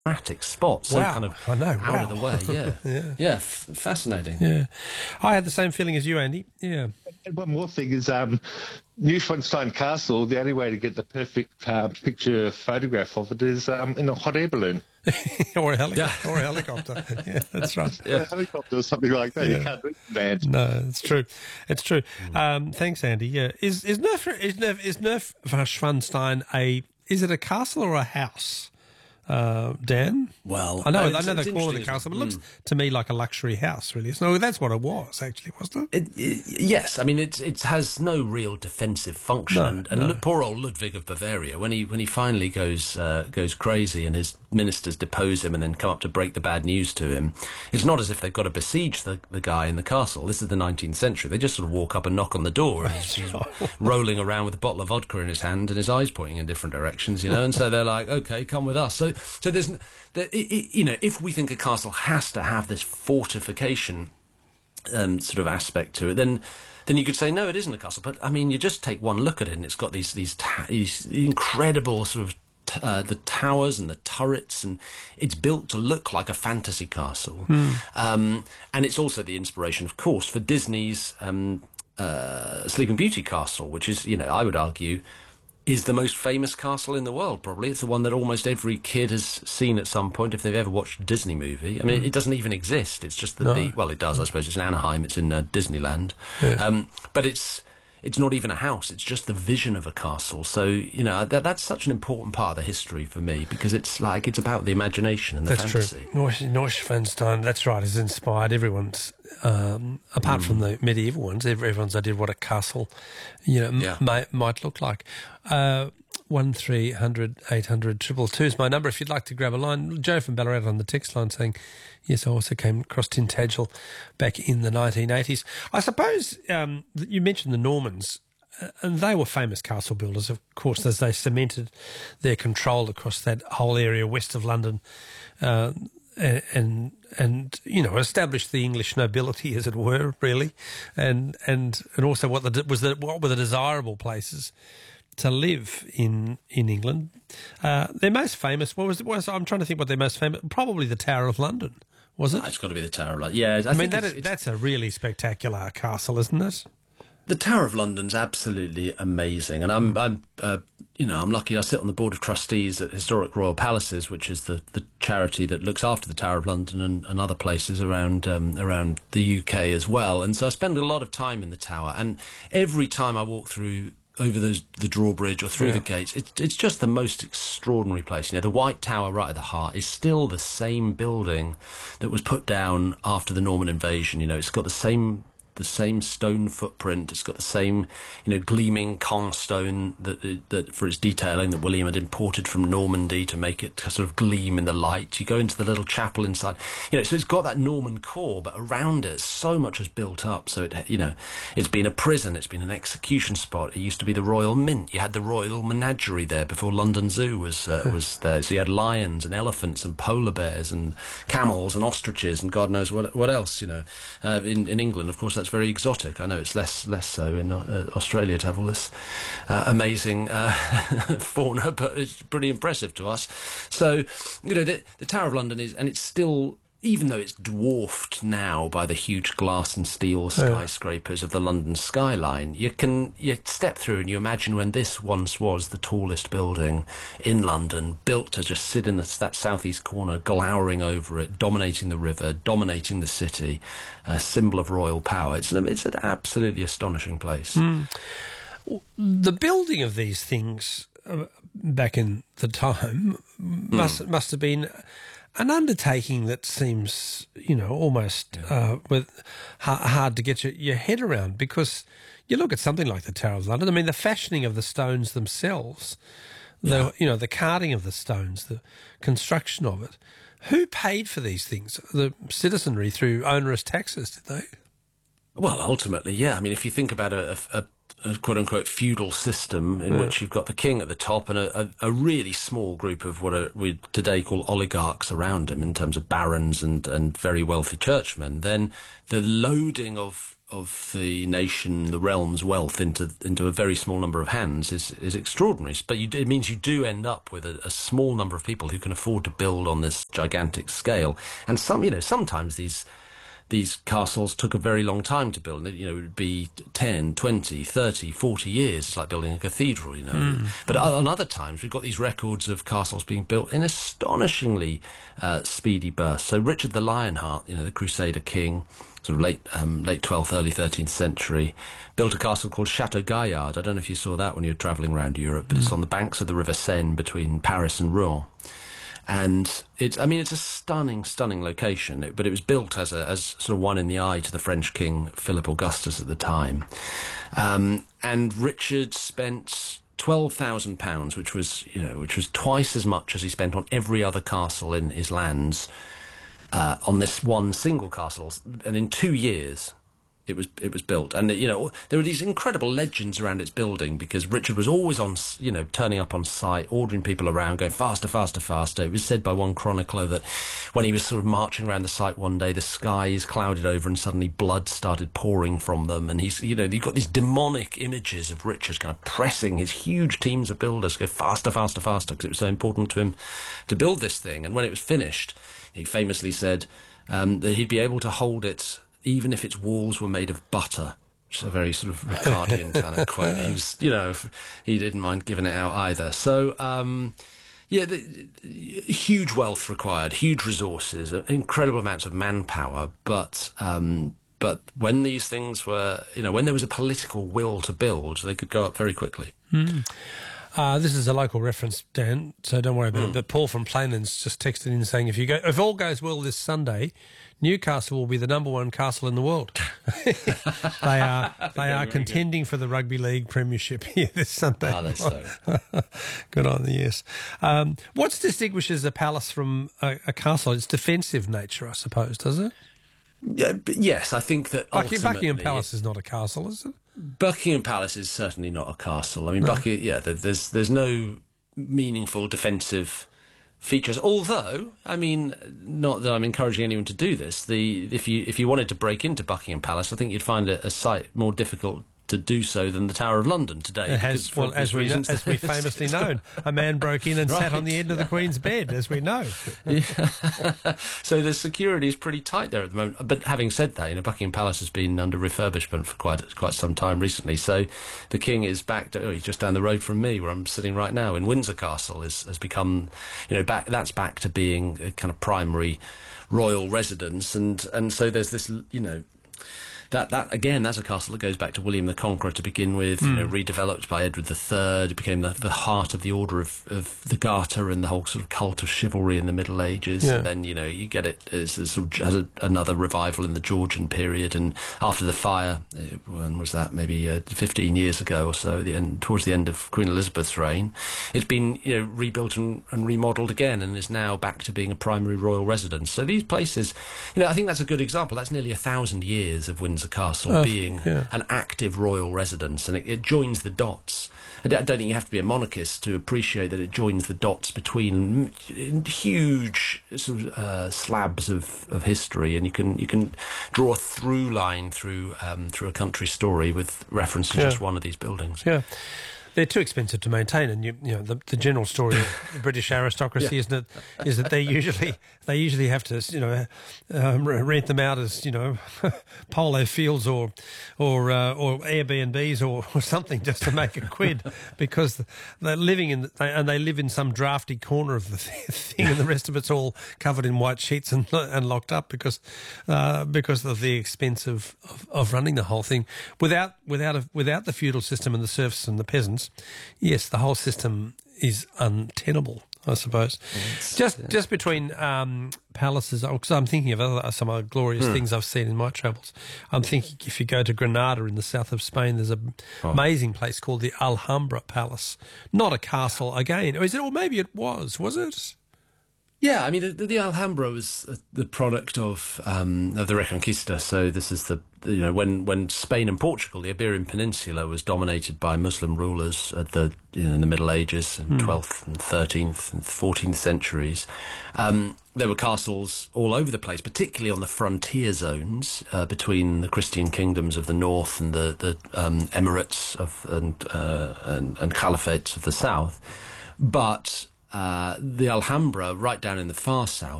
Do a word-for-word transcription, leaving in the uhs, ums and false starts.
dramatic spot, so Wow. kind of I know. out Wow. of the way. Yeah, Yeah. yeah, f- fascinating. Yeah. I had the same feeling as you, Andy. Yeah. And one more thing is um, Neuschwanstein Castle, the only way to get the perfect uh, picture photograph of it is um, in a hot air balloon. or a helicopter. Yeah. Or a helicopter. Yeah, that's right. A helicopter or something like that. Yeah. You can't do that. No, it's true. It's true. Um, thanks, Andy. Yeah. Is is Nerf is Nerf is Nerf Schwanstein a is it a castle or a house? Uh, Dan? Well, I know, it's- I know it's they call it a interesting, castle, but isn't it it? looks to me like a luxury house, really. So that's what it was, actually, wasn't it? It, it, yes, I mean it. It has no real defensive function, No, and, and no. look, poor old Ludwig of Bavaria, when he when he finally goes uh, goes crazy, and his ministers depose him, and then come up to break the bad news to him. It's not as if they've got to besiege the, the guy in the castle. This is the nineteenth century. They just sort of walk up and knock on the door, and he's, he's rolling around with a bottle of vodka in his hand and his eyes pointing in different directions, you know. And so they're like, "Okay, come with us." So, so there's, there, it, it, you know, if we think a castle has to have this fortification um, sort of aspect to it, then then you could say no, it isn't a castle. But I mean, you just take one look at it, and it's got these these, ta- these incredible sort of t- uh, the towers and the turrets, and it's built to look like a fantasy castle. Um, and it's also the inspiration, of course, for Disney's um, uh, Sleeping Beauty castle, which is, you know, I would argue, is the most famous castle in the world, probably. It's the one that almost every kid has seen at some point if they've ever watched a Disney movie. I mean, it, it doesn't even exist. It's just that No. the... Well, it does, I suppose. It's in Anaheim. It's in uh, Disneyland. Um, but it's it's not even a house. It's just the vision of a castle. So, you know, that, that's such an important part of the history for me, because it's like, it's about the imagination and the That's fantasy. true. Neusch- Neuschwanstein, that's right, has inspired everyone's, um, apart from the medieval ones, ev- everyone's idea of what a castle, you know, m- Yeah. might, might look like. Uh, one three hundred eight hundred two two two is my number if you'd like to grab a line. Joe from Ballarat on the text line saying, yes, I also came across Tintagel back in the nineteen eighties. I suppose um, that you mentioned the Normans, uh, and they were famous castle builders, of course, as they cemented their control across that whole area west of London, uh, and and you know, established the English nobility, as it were, really, and and and also what the was the what were the desirable places to live in in England. Uh, their most famous, what was, was I'm trying to think what their most famous, probably the Tower of London, was it? It's got to be the Tower of London. Yeah, I, I mean, think that it's, is, it's, that's a really spectacular castle, isn't it? the Tower of London's absolutely amazing, and I'm, I'm, uh, you know, I'm lucky. I sit on the board of trustees at Historic Royal Palaces, which is the, the charity that looks after the Tower of London and, and other places around um, around the U K as well. And so I spend a lot of time in the Tower, and every time I walk through over those, the drawbridge or through Yeah. the gates, it's it's just the most extraordinary place. You know, the White Tower right at the heart is still the same building that was put down after the Norman invasion. You know, it's got the same the same stone footprint. It's got the same, you know, gleaming Caen stone that that for its detailing that William had imported from Normandy to make it sort of gleam in the light. You go into the little chapel inside, you know, so it's got that Norman core, but around it, so much has built up. So it, you know, it's been a prison, it's been an execution spot. It used to be the Royal Mint. You had the Royal Menagerie there before London Zoo was uh, was there. So you had lions and elephants and polar bears and camels and ostriches and God knows what what else. You know, uh, in in England, of course, that's very exotic. I know it's less less so in uh, Australia to have all this uh, amazing uh, fauna, but it's pretty impressive to us. So, you know, the, the Tower of London is, and it's still, even though it's dwarfed now by the huge glass and steel skyscrapers of the London skyline, you can you step through and you imagine when this once was the tallest building in London, built to just sit in the, that southeast corner, glowering over it, dominating the river, dominating the city, a symbol of royal power. It's, it's an absolutely astonishing place. The building of these things uh, back in the time must must have been an undertaking that seems, you know, almost uh, with ha- hard to get your, your head around, because you look at something like the Tower of London. I mean, the fashioning of the stones themselves, the you know, the carting of the stones, the construction of it. Who paid for these things? The citizenry through onerous taxes, did they? Well, ultimately, yeah. I mean, if you think about a, a, a quote-unquote feudal system in yeah. which you've got the king at the top and a, a, a really small group of what are, we today call oligarchs around him in terms of barons and, and very wealthy churchmen, then the loading of of the nation, the realm's wealth into into a very small number of hands is is extraordinary. But you, it means you do end up with a, a small number of people who can afford to build on this gigantic scale. And some, you know, sometimes these these castles took a very long time to build. You know, it would be ten, twenty, thirty, forty years. It's like building a cathedral, you know. Mm. But on other times, we've got these records of castles being built in astonishingly uh, speedy bursts. So Richard the Lionheart, you know, the Crusader king, sort of late um, late twelfth, early thirteenth century, built a castle called Chateau Gaillard. I don't know if you saw that when you were travelling around Europe, but mm. it's on the banks of the River Seine between Paris and Rouen. And it's, I mean, it's a stunning, stunning location, it, but it was built as a, as sort of one in the eye to the French king, Philip Augustus at the time. Um, and Richard spent twelve thousand pounds, which was, you know, which was twice as much as he spent on every other castle in his lands, uh, on this one single castle. And in two years, it was it was built. And, you know, there were these incredible legends around its building because Richard was always on, you know, turning up on site, ordering people around, going faster, faster, faster. It was said by one chronicler that when he was sort of marching around the site one day, the skies clouded over and suddenly blood started pouring from them. And he's, you know, you've got these demonic images of Richard kind of pressing his huge teams of builders, go faster, faster, faster, because it was so important to him to build this thing. And when it was finished, he famously said um, that he'd be able to hold it even if its walls were made of butter, which is a very sort of Ricardian kind of quote. He was, you know, he didn't mind giving it out either. So, um, yeah, the, the, huge wealth required, huge resources, incredible amounts of manpower. But um, but when these things were, you know, when there was a political will to build, they could go up very quickly. Mm. Uh, this is a local reference, Dan, so don't worry about mm. it. But Paul from Plainlands just texted in saying, if you go, if all goes well this Sunday, Newcastle will be the number one castle in the world. they are they are contending good. for the Rugby League Premiership here this Sunday. Oh, that's so. Good on the yes. Um, what distinguishes a palace from a, a castle? It's defensive nature, I suppose, does it? Yeah, but yes, I think that Buckingham, Buckingham Palace is not a castle, is it? Buckingham Palace is certainly not a castle. I mean, no. Buckingham, yeah, there's there's no meaningful defensive features. Although, I mean, not that I'm encouraging anyone to do this. The if you if you wanted to break into Buckingham Palace, I think you'd find it a site more difficult to do so than the Tower of London today. It has, well, as we know, as we famously known, a man broke in and right. sat on the end of the Queen's bed, as we know. Yeah. So the security is pretty tight there at the moment. But having said that, you know, Buckingham Palace has been under refurbishment for quite quite some time recently. So the King is back. To, oh, he's just down the road from me, where I'm sitting right now. In Windsor Castle is has become, you know, back. That's back to being a kind of primary royal residence, and and so there's this, you know. That, that again, that's a castle that goes back to William the Conqueror to begin with, mm. you know, redeveloped by Edward the Third. It became the, the heart of the Order of, of the Garter and the whole sort of cult of chivalry in the Middle Ages. Yeah. And then, you know, you get it as, as, sort of, as a, another revival in the Georgian period. And after the fire, when was that? Maybe uh, fifteen years ago or so, the end, towards the end of Queen Elizabeth's reign, it's been, you know, rebuilt and, and remodelled again and is now back to being a primary royal residence. So these places, you know, I think that's a good example. That's nearly a thousand years of Windsor Castle oh, being yeah. an active royal residence, and it, it joins the dots. I don't think you have to be a monarchist to appreciate that it joins the dots between huge sort of, uh, slabs of, of history, and you can you can draw a through line through um, through a country story with reference to yeah. just one of these buildings. Yeah. They're too expensive to maintain, and you, you know the, the general story of the British aristocracy, yeah. isn't it? Is that they usually they usually have to you know um, rent them out as you know polo fields or or uh, or Airbnbs or, or something just to make a quid, because they're living in they, and they live in some drafty corner of the thing, and the rest of it's all covered in white sheets and and locked up because uh, because of the expense of, of, of running the whole thing without without a, without the feudal system and the serfs and the peasants. Yes, the whole system is untenable, I suppose. Yes, just yeah. just between um, palaces, because I'm thinking of other, some other glorious hmm. things I've seen in my travels. I'm thinking if you go to Granada in the south of Spain, there's an oh. amazing place called the Alhambra Palace. Not a castle, again. Or is it? Or maybe it was. Was it? Yeah, I mean, the, the Alhambra was uh, the product of um, of the Reconquista. So this is the, the you know when, when Spain and Portugal, the Iberian Peninsula, was dominated by Muslim rulers at the you know, in the Middle Ages and twelfth and thirteenth and fourteenth centuries. Um, there were castles all over the place, particularly on the frontier zones uh, between the Christian kingdoms of the north and the the um, emirates of and, uh, and and caliphates of the south, but Uh, the Alhambra, right down in the far south,